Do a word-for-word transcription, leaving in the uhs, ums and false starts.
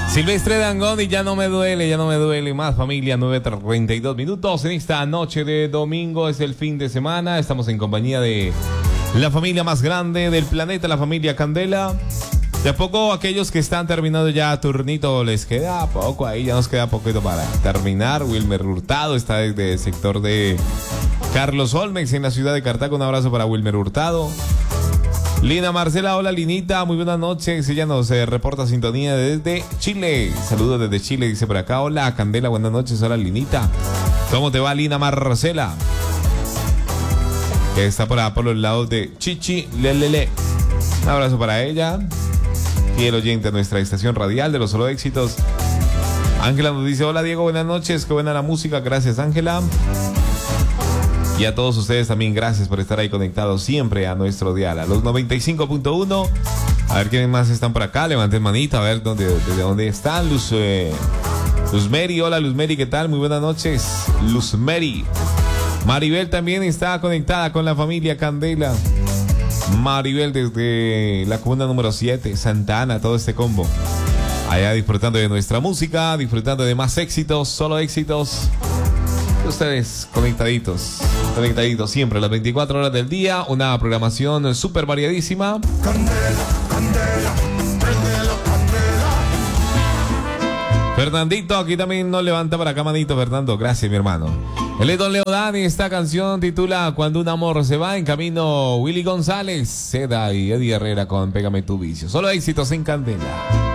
Silvestre Dangond y ya no me duele, ya no me duele más, familia. Nueve treinta y dos minutos en esta noche de domingo. Es el fin de semana. Estamos en compañía de la familia más grande del planeta, la familia Candela. De a poco aquellos que están terminando ya turnito, les queda poco ahí, ya nos queda poquito para terminar. Wilmer Hurtado está desde el sector de Carlos Olmex en la ciudad de Cartago. Un abrazo para Wilmer Hurtado. Lina Marcela, hola Linita, muy buenas noches. Ella nos eh, reporta sintonía desde Chile. Saludos desde Chile, dice por acá. Hola Candela, buenas noches. Hola Linita. ¿Cómo te va Lina Marcela? Que está por, por los lados de Chichi Lelele. Un abrazo para ella. Fiel oyente a nuestra estación radial de los solo éxitos. Ángela nos dice, hola Diego, buenas noches. Qué buena la música, gracias Ángela. Y a todos ustedes también, gracias por estar ahí conectados siempre a nuestro dial, a los noventa y cinco punto uno. A ver quiénes más están por acá, levanten manita, a ver dónde, desde dónde están. Luz, eh, Luz Mary, hola Luz Mary, ¿qué tal? Muy buenas noches, Luz Mary. Maribel también está conectada con la familia Candela. Maribel desde la comuna número siete, Santa Ana, todo este combo. Allá disfrutando de nuestra música, disfrutando de más éxitos, solo éxitos. Ustedes conectaditos, conectaditos siempre las veinticuatro horas del día, una programación súper variadísima. Candela, candela, candela, candela. Fernandito, aquí también nos levanta para acá, manito, Fernando, gracias mi hermano. Él es Don Leodani, esta canción titula Cuando un amor se va. En camino Willy González, Seda y Eddie Herrera con Pégame tu vicio. Solo éxitos en Candela.